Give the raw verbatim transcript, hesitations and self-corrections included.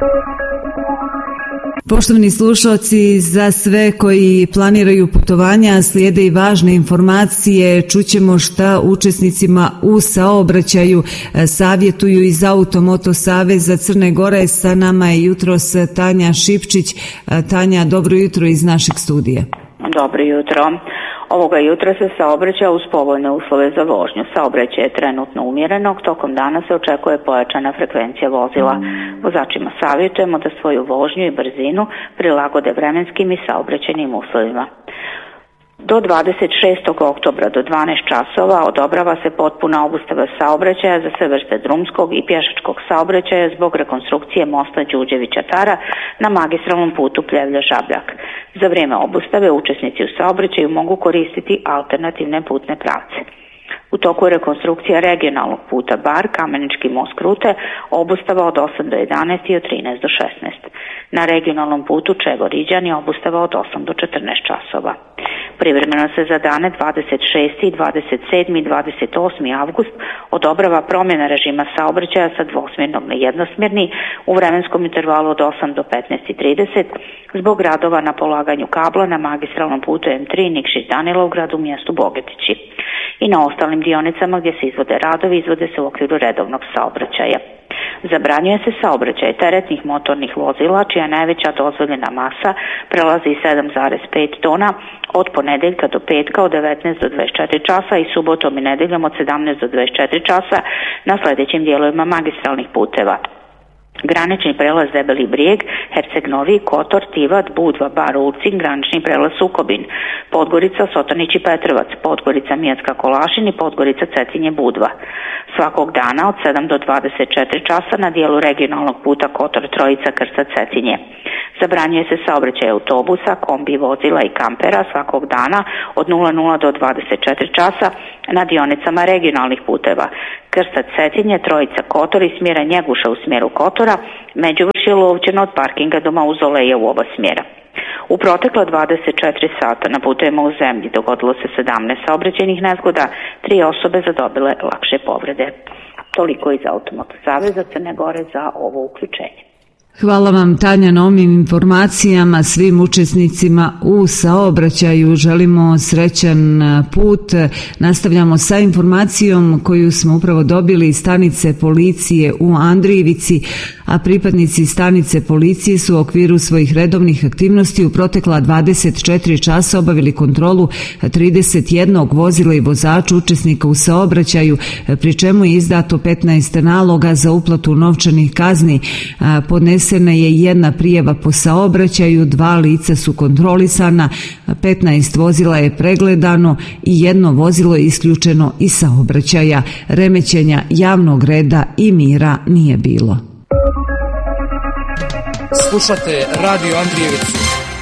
Poštovani slušalci, za sve koji planiraju putovanja slijede i važne informacije. Čućemo šta učesnicima u saobraćaju savjetuju iz Automoto Saveza Crne Gore. Sa nama je jutros Tanja Šipčić. Tanja, dobro jutro iz našeg studija. Dobro jutro. Ovoga jutra se saobraća uz povoljne uslove za vožnju. Saobraćaj je trenutno umjerenog, tokom dana se očekuje pojačana frekvencija vozila. Vozačima savjetujemo da svoju vožnju i brzinu prilagode vremenskim i saobraćajnim uslovima. Do dvadeset šestog oktobra do dvanaest časova odobrava se potpuna obustava saobraćaja za sve vrste drumskog i pješačkog saobraćaja zbog rekonstrukcije mosta Đurđevića-Tara na magistralnom putu Pljevlja-Žabljak. Za vrijeme obustave učesnici u saobraćaju mogu koristiti alternativne putne pravce. U toku rekonstrukcija regionalnog puta Bar, Kamenički most Krute, obustava od osam do jedanaest i od trinaest do šesnaest. Na regionalnom putu Čego-Riđani obustava od osam do četrnaest časova. Privremeno se za dane dvadeset šesti, dvadeset sedmi i dvadeset osmi avgust odobrava promjena režima saobraćaja sa dvosmjernog na jednosmjerni u vremenskom intervalu od osam do petnaest i trideset zbog radova na polaganju kabla na magistralnom putu M tri Nikšić-Danila u gradu mjestu Bogetići. I na ostalim dionicama gdje se izvode radovi izvode se u okviru redovnog saobraćaja. Zabranjuje se saobraćaj teretnih motornih vozila čija najveća dozvoljena masa prelazi sedam zarez pet tona od ponedjeljka do petka od devetnaest do dvadeset četiri časa i subotom i nedjeljom od sedamnaest do dvadeset četiri časa na sljedećim dijelovima magistralnih puteva: granični prelaz Debeli Brijeg, Herceg Novi, Kotor, Tivat, Budva, Bar, Ulcin, granični prelaz Sukobin, Podgorica, Sotanić i Petrovac, Podgorica, Mijatska, Kolašin i Podgorica, Cetinje, Budva. Svakog dana od sedam do dvadeset četiri časa na dijelu regionalnog puta Kotor, Trojica, Krsta, Cetinje. Zabranjuje se saobraćaj autobusa, kombi, vozila i kampera svakog dana od nula nula do dvadeset četiri časa na dionicama regionalnih puteva: Krsta, Cetinje, Trojica, Kotor i smjera Njeguša u smjeru Kotora, Međuvršje, Lovćeno od parkinga do Mauzoleja u oba smjera. U protekla dvadeset četiri sata na putevima u zemlji dogodilo se sedamnaest saobraćajnih nezgoda, tri osobe zadobile lakše povrede. Toliko iz Automoto Saveza Crne Gore za ovo uključenje. Hvala vam, Tanja, na ovim informacijama. Svim učesnicima u saobraćaju želimo srećan put. Nastavljamo sa informacijom koju smo upravo dobili iz stanice policije u Andrijevici, a pripadnici stanice policije su u okviru svojih redovnih aktivnosti u protekla dvadeset četiri časa obavili kontrolu trideset jednog vozila i vozača učesnika u saobraćaju, pri čemu je izdato petnaest naloga za uplatu novčanih kazni. Podnesena je jedna prijava po saobraćaju, dva lica su kontrolisana, petnaest vozila je pregledano i jedno vozilo je isključeno iz saobraćaja. Remećenja javnog reda i mira nije bilo. Slušate Radio Andrijevicu.